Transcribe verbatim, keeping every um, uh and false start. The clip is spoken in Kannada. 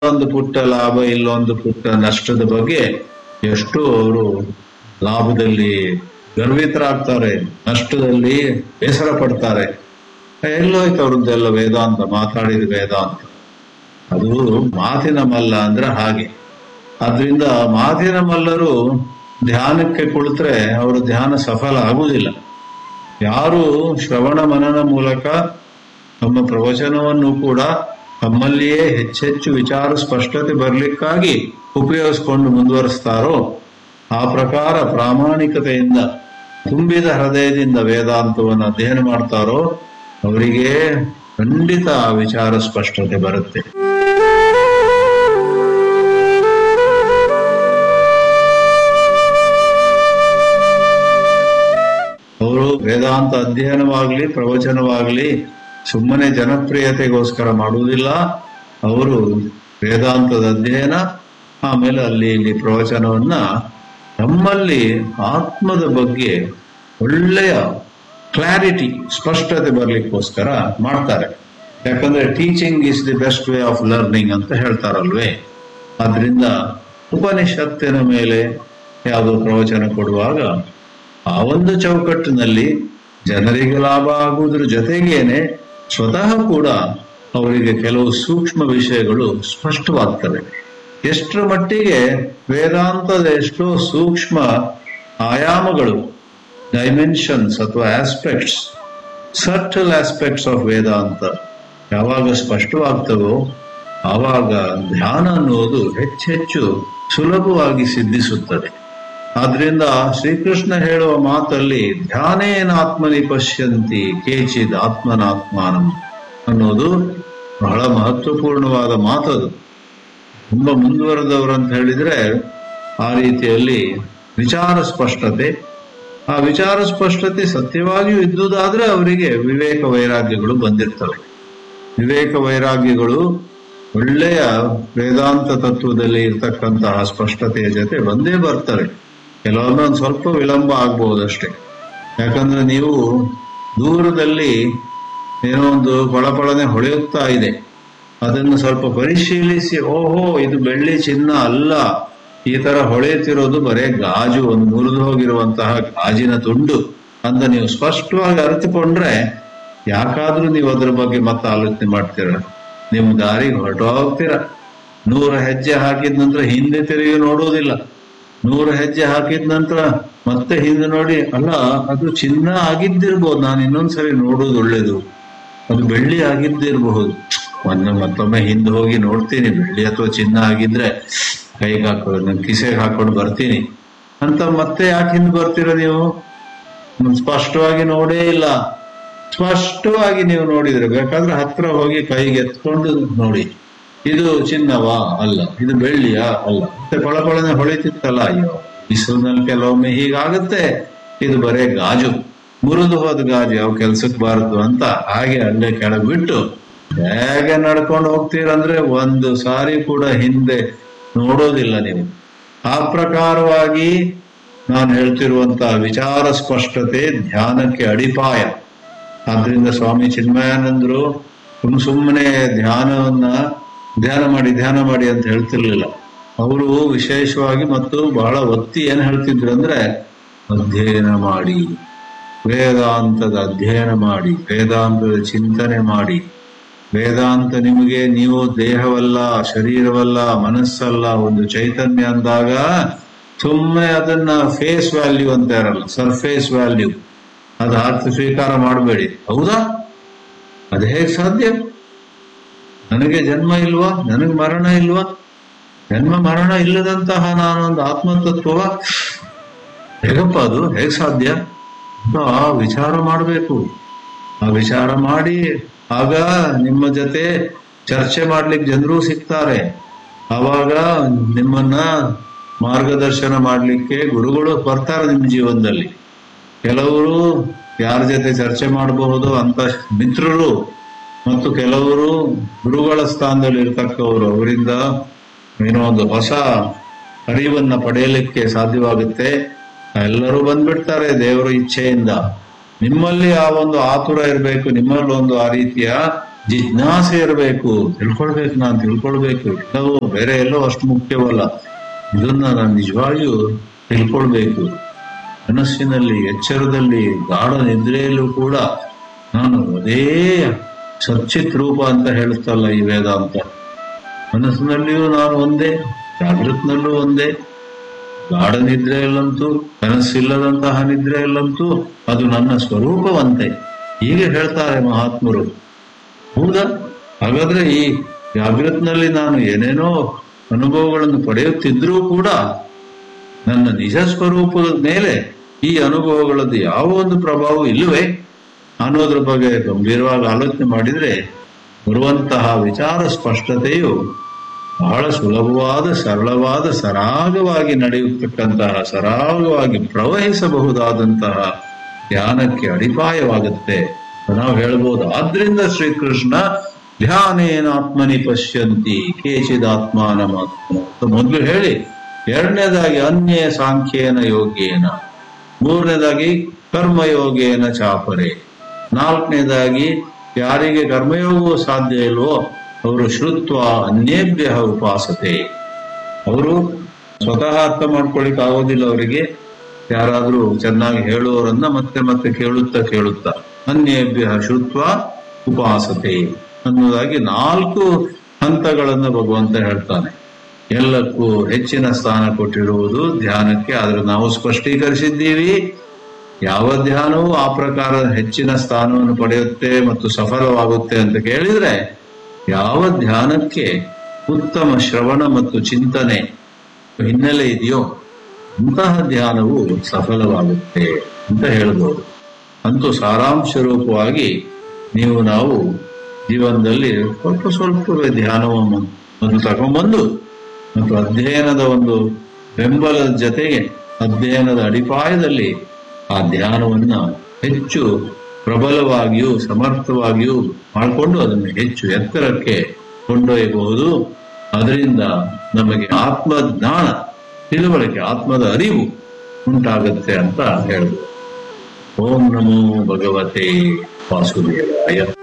ಒಂದು ಪುಟ್ಟ ಲಾಭ ಇಲ್ಲೊಂದು ಪುಟ್ಟ ನಷ್ಟದ ಬಗ್ಗೆ ಎಷ್ಟು ಅವರು ಲಾಭದಲ್ಲಿ ಗರ್ವಿತರಾಗ್ತಾರೆ, ನಷ್ಟದಲ್ಲಿ ಬೇಸರ ಪಡ್ತಾರೆ. ಎಲ್ಲೋಯ್ತು ಅವ್ರದ್ದೆಲ್ಲ ವೇದಾಂತ, ಮಾತಾಡಿದ ವೇದಾಂತ. ಅದು ಮಾತಿನ ಮಲ್ಲ ಅಂದ್ರೆ ಹಾಗೆ. ಆದ್ರಿಂದ ಮಾತಿನ ಮಲ್ಲರು ಧ್ಯಾನಕ್ಕೆ ಕುಳಿತರೆ ಅವರ ಧ್ಯಾನ ಸಫಲ ಆಗುವುದಿಲ್ಲ. ಯಾರು ಶ್ರವಣ ಮನನ ಮೂಲಕ ತಮ್ಮ ಪ್ರವಚನವನ್ನು ಕೂಡ ತಮ್ಮಲ್ಲಿಯೇ ಹೆಚ್ಚೆಚ್ಚು ವಿಚಾರ ಸ್ಪಷ್ಟತೆ ಬರಲಿಕ್ಕಾಗಿ ಉಪಯೋಗಿಸಿಕೊಂಡು ಮುಂದುವರಿಸ್ತಾರೋ, ಆ ಪ್ರಕಾರ ಪ್ರಾಮಾಣಿಕತೆಯಿಂದ ತುಂಬಿದ ಹೃದಯದಿಂದ ವೇದಾಂತವನ್ನು ಅಧ್ಯಯನ ಮಾಡ್ತಾರೋ ಅವರಿಗೆ ಖಂಡಿತ ಆ ವಿಚಾರ ಸ್ಪಷ್ಟತೆ ಬರುತ್ತೆ. ಅವರು ವೇದಾಂತ ಅಧ್ಯಯನವಾಗ್ಲಿ ಪ್ರವಚನವಾಗ್ಲಿ ಸುಮ್ಮನೆ ಜನಪ್ರಿಯತೆಗೋಸ್ಕರ ಮಾಡುವುದಿಲ್ಲ. ಅವರು ವೇದಾಂತದ ಅಧ್ಯಯನ, ಆಮೇಲೆ ಅಲ್ಲಿ ಇಲ್ಲಿ ಪ್ರವಚನವನ್ನ ನಮ್ಮಲ್ಲಿ ಆತ್ಮದ ಬಗ್ಗೆ ಒಳ್ಳೆಯ ಕ್ಲಾರಿಟಿ, ಸ್ಪಷ್ಟತೆ ಬರ್ಲಿಕ್ಕೋಸ್ಕರ ಮಾಡ್ತಾರೆ. ಯಾಕಂದ್ರೆ teaching is the best way of learning ಅಂತ ಹೇಳ್ತಾರಲ್ವೇ. ಆದ್ರಿಂದ ಉಪನಿಷತ್ತಿನ ಮೇಲೆ ಯಾವುದೋ ಪ್ರವಚನ ಕೊಡುವಾಗ ಆ ಒಂದು ಚೌಕಟ್ಟಿನಲ್ಲಿ ಜನರಿಗೆ ಲಾಭ ಆಗುವುದ್ರ ಜೊತೆಗೇನೆ ಸ್ವತಃ ಕೂಡ ಅವರಿಗೆ ಕೆಲವು ಸೂಕ್ಷ್ಮ ವಿಷಯಗಳು ಸ್ಪಷ್ಟವಾಗ್ತವೆ. ಎಷ್ಟರ ಮಟ್ಟಿಗೆ ವೇದಾಂತದ ಎಷ್ಟೋ ಸೂಕ್ಷ್ಮ ಆಯಾಮಗಳು, ಡೈಮೆನ್ಷನ್ಸ್ ಅಥವಾ ಆಸ್ಪೆಕ್ಟ್ಸ್, ಸಟಲ್ ಆಸ್ಪೆಕ್ಟ್ಸ್ ಆಫ್ ವೇದಾಂತ ಯಾವಾಗ ಸ್ಪಷ್ಟವಾಗ್ತವೋ ಆವಾಗ ಧ್ಯಾನ ಅನ್ನೋದು ಹೆಚ್ಚೆಚ್ಚು ಸುಲಭವಾಗಿ ಸಿದ್ಧಿಸುತ್ತದೆ. ಆದ್ರಿಂದ ಶ್ರೀಕೃಷ್ಣ ಹೇಳುವ ಮಾತಲ್ಲಿ ಧ್ಯಾನೇನಾತ್ಮನಿ ಪಶ್ಯಂತಿ ಕೇಚಿದ್ ಆತ್ಮನಾತ್ಮಾನಂ ಅನ್ನೋದು ಬಹಳ ಮಹತ್ವಪೂರ್ಣವಾದ ಮಾತದು. ತುಂಬಾ ಮುಂದುವರೆದವರು ಅಂತ ಹೇಳಿದ್ರೆ ಆ ರೀತಿಯಲ್ಲಿ ವಿಚಾರ ಸ್ಪಷ್ಟತೆ, ಆ ವಿಚಾರ ಸ್ಪಷ್ಟತೆ ಸತ್ಯವಾಗಿಯೂ ಇದ್ದುದಾದ್ರೆ ಅವರಿಗೆ ವಿವೇಕ ವೈರಾಗ್ಯಗಳು ಬಂದಿರ್ತವೆ. ವಿವೇಕ ವೈರಾಗ್ಯಗಳು ಒಳ್ಳೆಯ ವೇದಾಂತ ತತ್ವದಲ್ಲಿ ಇರ್ತಕ್ಕಂತಹ ಸ್ಪಷ್ಟತೆಯ ಜೊತೆ ಬಂದೇ ಬರ್ತವೆ. ಕೆಲವೊಮ್ಮೆ ಒಂದು ಸ್ವಲ್ಪ ವಿಳಂಬ ಆಗ್ಬಹುದಷ್ಟೇ. ಯಾಕಂದ್ರೆ ನೀವು ದೂರದಲ್ಲಿ ಏನೋ ಒಂದು ಫಳಫಳನೆ ಹೊಳೆಯುತ್ತಾ ಇದೆ, ಅದನ್ನು ಸ್ವಲ್ಪ ಪರಿಶೀಲಿಸಿ, ಓಹೋ ಇದು ಬೆಳ್ಳಿ ಚಿನ್ನ ಅಲ್ಲ, ಈ ತರ ಹೊಳೆಯುತ್ತಿರೋದು ಬರೇ ಗಾಜು, ಒಂದು ಮುರಿದು ಹೋಗಿರುವಂತಹ ಗಾಜಿನ ತುಂಡು ಅಂತ ನೀವು ಸ್ಪಷ್ಟವಾಗಿ ಅರಿತುಕೊಂಡ್ರೆ ಯಾಕಾದ್ರೂ ನೀವು ಅದರ ಬಗ್ಗೆ ಮತ್ತೆ ಆಲೋಚನೆ ಮಾಡ್ತೀರ, ನಿಮ್ ದಾರಿಗೆ ಹೊರಟೋಗ್ತೀರ. ನೂರು ಹೆಜ್ಜೆ ಹಾಕಿದ ನಂತರ ಹಿಂದೆ ತಿರುಗಿ ನೋಡುವುದಿಲ್ಲ. ನೂರು ಹೆಜ್ಜೆ ಹಾಕಿದ ನಂತರ ಮತ್ತೆ ಹಿಂದೆ ನೋಡಿ, ಅಲ್ಲ ಅದು ಚಿನ್ನ ಆಗಿದ್ದಿರ್ಬೋದು, ನಾನು ಇನ್ನೊಂದ್ಸರಿ ನೋಡೋದು ಒಳ್ಳೇದು, ಅದು ಬೆಳ್ಳಿ ಆಗಿದ್ದಿರಬಹುದು, ಮೊನ್ನೆ ಮತ್ತೊಮ್ಮೆ ಹಿಂದೆ ಹೋಗಿ ನೋಡ್ತೀನಿ, ಬೆಳ್ಳಿ ಅಥವಾ ಚಿನ್ನ ಆಗಿದ್ರೆ ಕೈಗೆ ಹಾಕೊಂಡು ನನ್ ಕಿಸೆಗೆ ಹಾಕೊಂಡು ಬರ್ತೀನಿ ಅಂತ ಮತ್ತೆ ಯಾಕೆ ಹಿಂದೆ ಬರ್ತೀರ ನೀವು? ಸ್ಪಷ್ಟವಾಗಿ ನೋಡೇ ಇಲ್ಲ. ಸ್ಪಷ್ಟವಾಗಿ ನೀವು ನೋಡಿದ್ರೆ ಬೇಕಾದ್ರೆ ಹತ್ರ ಹೋಗಿ ಕೈಗೆ ಎತ್ಕೊಂಡು ನೋಡಿ, ಇದು ಚಿನ್ನವಾ ಅಲ್ಲ, ಇದು ಬೆಳ್ಳಿಯಾ ಅಲ್ಲ, ಮತ್ತೆ ಫಳಫಳನೆ ಹೊಳಿತಿತ್ತಲ್ಲ, ಅಯ್ಯೋ ಬಿಸಿಲಿನಲ್ಲಿ ಕೆಲವೊಮ್ಮೆ ಹೀಗಾಗುತ್ತೆ, ಇದು ಬರೇ ಗಾಜು, ಮುರಿದು ಹೋದ ಗಾಜು, ಯಾವ ಕೆಲ್ಸಕ್ಕೆ ಬಾರದು ಅಂತ ಹಾಗೆ ಅಲ್ಲೇ ಕೆಳಗೆ ಬಿಟ್ಟು ಹೇಗೆ ನಡ್ಕೊಂಡು ಹೋಗ್ತೀರಂದ್ರೆ ಒಂದು ಸಾರಿ ಕೂಡ ಹಿಂದೆ ನೋಡೋದಿಲ್ಲ ನೀವು. ಆ ಪ್ರಕಾರವಾಗಿ ನಾನು ಹೇಳ್ತಿರುವಂತಹ ವಿಚಾರ ಸ್ಪಷ್ಟತೆ ಧ್ಯಾನಕ್ಕೆ ಅಡಿಪಾಯ. ಆದ್ರಿಂದ ಸ್ವಾಮಿ ಚಿನ್ಮಯಾನಂದರು ಸುಮ್ ಸುಮ್ಮನೆ ಧ್ಯಾನವನ್ನ ಧ್ಯಾನ ಮಾಡಿ ಧ್ಯಾನ ಮಾಡಿ ಅಂತ ಹೇಳ್ತಿರ್ಲಿಲ್ಲ. ಅವರು ವಿಶೇಷವಾಗಿ ಮತ್ತು ಬಹಳ ಒತ್ತಿ ಏನ್ ಹೇಳ್ತಿದ್ರು ಅಂದ್ರೆ ಅಧ್ಯಯನ ಮಾಡಿ, ವೇದಾಂತದ ಅಧ್ಯಯನ ಮಾಡಿ, ವೇದಾಂತದ ಚಿಂತನೆ ಮಾಡಿ. ವೇದಾಂತ ನಿಮಗೆ ನೀವು ದೇಹವಲ್ಲ, ಶರೀರವಲ್ಲ, ಮನಸ್ಸಲ್ಲ, ಒಂದು ಚೈತನ್ಯ ಅಂದಾಗ ಸುಮ್ಮನೆ ಅದನ್ನ ಫೇಸ್ ವ್ಯಾಲ್ಯೂ ಅಂತ ಇರಲ್ಲ, ಸರ್ಫೇಸ್ ವ್ಯಾಲ್ಯೂ ಅದು ಅರ್ಥ ಸ್ವೀಕಾರ ಮಾಡಬೇಡಿ. ಹೌದಾ, ಅದು ಹೇಗೆ ಸಾಧ್ಯ? ನನಗೆ ಜನ್ಮ ಇಲ್ವಾ, ನನಗೆ ಮರಣ ಇಲ್ವಾ, ಜನ್ಮ ಮರಣ ಇಲ್ಲದಂತಹ ನಾನೊಂದು ಆತ್ಮತತ್ವ ಹೇಗಪ್ಪ, ಅದು ಹೇಗೆ ಸಾಧ್ಯ? ಆ ವಿಚಾರ ಮಾಡಬೇಕು. ಆ ವಿಚಾರ ಮಾಡಿ ಆಗ ನಿಮ್ಮ ಜೊತೆ ಚರ್ಚೆ ಮಾಡ್ಲಿಕ್ಕೆ ಜನರು ಸಿಗ್ತಾರೆ. ಆವಾಗ ನಿಮ್ಮನ್ನ ಮಾರ್ಗದರ್ಶನ ಮಾಡ್ಲಿಕ್ಕೆ ಗುರುಗಳು ಬರ್ತಾರೆ ನಿಮ್ಮ ಜೀವನದಲ್ಲಿ. ಕೆಲವರು ಯಾರ ಜೊತೆ ಚರ್ಚೆ ಮಾಡಬಹುದು ಅಂತ ಮಿತ್ರರು, ಮತ್ತು ಕೆಲವರು ಗುರುಗಳ ಸ್ಥಾನದಲ್ಲಿ ಇರ್ತಕ್ಕವರು, ಅವರಿಂದ ಏನೋ ಒಂದು ಹೊಸ ಅರಿವನ್ನ ಪಡೆಯಲಿಕ್ಕೆ ಸಾಧ್ಯವಾಗುತ್ತೆ. ಎಲ್ಲರೂ ಬಂದ್ಬಿಡ್ತಾರೆ ದೇವರ ಇಚ್ಛೆಯಿಂದ. ನಿಮ್ಮಲ್ಲಿ ಆ ಒಂದು ಆತುರ ಇರಬೇಕು, ನಿಮ್ಮಲ್ಲಿ ಒಂದು ಆ ರೀತಿಯ ಜಿಜ್ಞಾಸೆ ಇರಬೇಕು. ತಿಳ್ಕೊಳ್ಬೇಕು, ನಾನು ತಿಳ್ಕೊಳ್ಬೇಕು. ಎಲ್ಲವೂ ಬೇರೆ ಎಲ್ಲೋ ಅಷ್ಟು ಮುಖ್ಯವಲ್ಲ, ಇದನ್ನ ನಾನು ನಿಜವಾಗಿಯೂ ತಿಳ್ಕೊಳ್ಬೇಕು. ಮನಸ್ಸಿನಲ್ಲಿ, ಎಚ್ಚರದಲ್ಲಿ, ಗಾಢ ನಿದ್ರೆಯಲ್ಲೂ ಕೂಡ ನಾನು ಅದೇ ಸಚ್ಚಿತ್ ರೂಪ ಅಂತ ಹೇಳುತ್ತಲ್ಲ ಈ ವೇದಾಂತ. ಮನಸ್ಸಿನಲ್ಲಿಯೂ ನಾನು ಒಂದೇ, ಜಾಗೃತನಲ್ಲೂ ಒಂದೇ, ಗಾಢ ನಿದ್ರೆಯಲ್ಲಂತೂ, ಕನಸಿಲ್ಲದಂತಹ ನಿದ್ರೆಯಲ್ಲಂತೂ ಅದು ನನ್ನ ಸ್ವರೂಪವಂತೆ. ಹೀಗೆ ಹೇಳ್ತಾರೆ ಮಹಾತ್ಮರು. ಹೌದಾ? ಹಾಗಾದ್ರೆ ಈ ಜಾಗೃತನಲ್ಲಿ ನಾನು ಏನೇನೋ ಅನುಭವಗಳನ್ನು ಪಡೆಯುತ್ತಿದ್ರೂ ಕೂಡ ನನ್ನ ನಿಜ ಸ್ವರೂಪದ ಮೇಲೆ ಈ ಅನುಭವಗಳದ್ದು ಯಾವ ಒಂದು ಪ್ರಭಾವ ಇಲ್ಲವೇ ಅನ್ನೋದ್ರ ಬಗ್ಗೆ ಗಂಭೀರವಾಗಿ ಆಲೋಚನೆ ಮಾಡಿದ್ರೆ ಬರುವಂತಹ ವಿಚಾರ ಸ್ಪಷ್ಟತೆಯು ಬಹಳ ಸುಲಭವಾದ, ಸರಳವಾದ, ಸರಾಗವಾಗಿ ನಡೆಯತಕ್ಕಂತಹ, ಸರಾಗವಾಗಿ ಪ್ರವಹಿಸಬಹುದಾದಂತಹ ಧ್ಯಾನಕ್ಕೆ ಅಡಿಪಾಯವಾಗುತ್ತೆ ನಾವು ಹೇಳ್ಬೋದು. ಆದ್ರಿಂದ ಶ್ರೀಕೃಷ್ಣ ಧ್ಯಾನೇನಾತ್ಮನಿ ಪಶ್ಯಂತಿ ಕೇಚಿದಾತ್ಮಾನಮಾತ್ಮ ಮೊದಲು ಹೇಳಿ, ಎರಡನೇದಾಗಿ ಅನ್ಯೇ ಸಾಂಖ್ಯೇನ ಯೋಗೇನ, ಮೂರನೇದಾಗಿ ಕರ್ಮಯೋಗೇನ ಚಾಪರೆ, ನಾಲ್ಕನೇದಾಗಿ ಯಾರಿಗೆ ಕರ್ಮಯೋಗವು ಸಾಧ್ಯ ಇಲ್ವೋ ಅವರು ಶ್ರುತ್ವ ಅನ್ಯೇಭ್ಯ ಉಪಾಸತೆ. ಅವರು ಸ್ವತಃ ಅರ್ಥ ಮಾಡ್ಕೊಳ್ಳಿಕ್ ಆಗೋದಿಲ್ಲ ಅವರಿಗೆ, ಯಾರಾದ್ರೂ ಚೆನ್ನಾಗಿ ಹೇಳುವವರನ್ನ ಮತ್ತೆ ಮತ್ತೆ ಕೇಳುತ್ತಾ ಕೇಳುತ್ತಾ ಅನ್ಯೇಭ್ಯ ಶ್ರುತ್ವ ಉಪಾಸತೆ ಅನ್ನೋದಾಗಿ ನಾಲ್ಕು ಹಂತಗಳನ್ನು ಭಗವಂತ ಹೇಳ್ತಾನೆ. ಎಲ್ಲಕ್ಕೂ ಹೆಚ್ಚಿನ ಸ್ಥಾನ ಕೊಟ್ಟಿರುವುದು ಧ್ಯಾನಕ್ಕೆ. ಆದ್ರೆ ನಾವು ಸ್ಪಷ್ಟೀಕರಿಸಿದ್ದೀವಿ, ಯಾವ ಧ್ಯಾನವೂ ಆ ಪ್ರಕಾರ ಹೆಚ್ಚಿನ ಸ್ಥಾನವನ್ನು ಪಡೆಯುತ್ತೆ ಮತ್ತು ಸಫಲವಾಗುತ್ತೆ ಅಂತ ಕೇಳಿದ್ರೆ, ಯಾವ ಧ್ಯಾನಕ್ಕೆ ಉತ್ತಮ ಶ್ರವಣ ಮತ್ತು ಚಿಂತನೆ ಹಿನ್ನೆಲೆ ಇದೆಯೋ ಅಂತಹ ಧ್ಯಾನವು ಸಫಲವಾಗುತ್ತೆ ಅಂತ ಹೇಳ್ಬೋದು. ಅಂತೂ ಸಾರಾಂಶ ರೂಪವಾಗಿ ನೀವು ನಾವು ಜೀವನದಲ್ಲಿ ಸ್ವಲ್ಪ ಸ್ವಲ್ಪವೇ ಧ್ಯಾನವನ್ನು ಒಂದು ತಗೊಂಡ್ಬಂದು ಮತ್ತು ಅಧ್ಯಯನದ ಒಂದು ಬೆಂಬಲದ ಜೊತೆಗೆ ಅಧ್ಯಯನದ ಅಡಿಪಾಯದಲ್ಲಿ ಆ ಧ್ಯಾನವನ್ನ ಹೆಚ್ಚು ಪ್ರಬಲವಾಗಿಯೂ ಸಮರ್ಥವಾಗಿಯೂ ಮಾಡಿಕೊಂಡು ಅದನ್ನು ಹೆಚ್ಚು ಎತ್ತರಕ್ಕೆ ಕೊಂಡೊಯ್ಯಬಹುದು. ಅದರಿಂದ ನಮಗೆ ಆತ್ಮಜ್ಞಾನ, ತಿಳುವಳಿಕೆ, ಆತ್ಮದ ಅರಿವು ಉಂಟಾಗುತ್ತೆ ಅಂತ ಹೇಳ್ಬೋದು. ಓಂ ನಮೋ ಭಗವತೆ ವಾಸುದೇವಾಯ.